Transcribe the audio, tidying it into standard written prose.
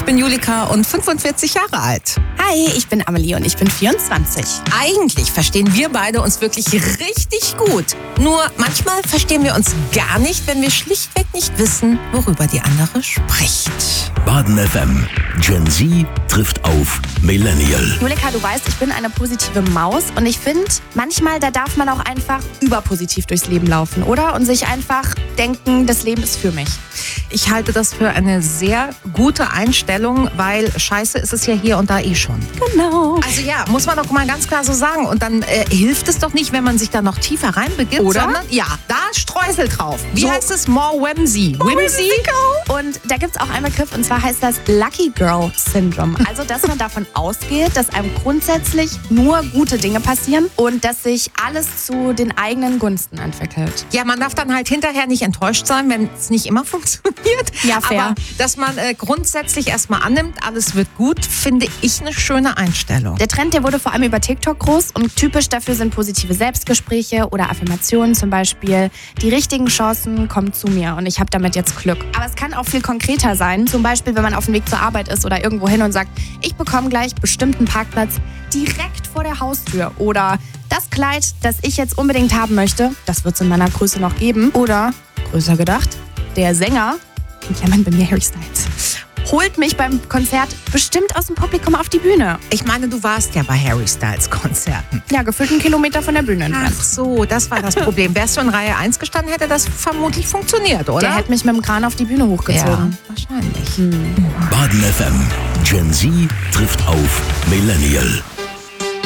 bin Julika und 45 Jahre alt. Hi, ich bin Amelie und ich bin 24. Eigentlich verstehen wir beide uns wirklich richtig gut. Nur manchmal verstehen wir uns gar nicht, wenn wir schlichtweg nicht wissen, worüber die andere spricht. Baden FM. Gen Z trifft auf Millennial. Julika, du weißt, ich bin eine positive Maus und ich finde, manchmal, da darf man auch einfach überpositiv durchs Leben laufen, oder? Und sich einfach denken, das Leben ist für mich. Ich halte das für eine sehr gute Einstellung, weil scheiße ist es ja hier und da eh schon. Genau. Also ja, muss man doch mal ganz klar so sagen. Und dann hilft es doch nicht, wenn man sich da noch tiefer reinbegibt, Oder? sondern ja, da Streusel drauf. Wie So. heißt es? More whimsy. Whimsy? Und da gibt es auch einen Begriff und zwar heißt das Lucky Girl Syndrome. Also, dass man davon ausgeht, dass einem grundsätzlich nur gute Dinge passieren und dass sich alles zu den eigenen Gunsten entwickelt. Ja, man darf dann halt hinterher nicht enttäuscht sein, wenn es nicht immer funktioniert. Ja, fair. Aber dass man grundsätzlich erstmal annimmt, alles wird gut, finde ich eine schöne Einstellung. Der Trend, der wurde vor allem über TikTok groß und typisch dafür sind positive Selbstgespräche oder Affirmationen zum Beispiel. Die richtigen Chancen kommen zu mir und ich habe damit jetzt Glück. Aber es kann auch viel konkreter sein, zum Beispiel wenn man auf dem Weg zur Arbeit ist oder irgendwo hin und sagt, ich bekomme gleich bestimmten Parkplatz direkt vor der Haustür oder das Kleid, das ich jetzt unbedingt haben möchte, das wird es in meiner Größe noch geben. Oder, größer gedacht, der Sänger, in Klammern bei mir Harry Styles, holt mich beim Konzert bestimmt aus dem Publikum auf die Bühne. Ich meine, du warst ja bei Harry Styles Konzerten. Ja, gefühlt 1 Kilometer von der Bühne entfernt. Ach so, das war das Problem. Wärst du in Reihe 1 gestanden, hätte das vermutlich funktioniert, oder? Der hätte mich mit dem Kran auf die Bühne hochgezogen. Ja, wahrscheinlich. Baden FM. Gen Z trifft auf Millennial.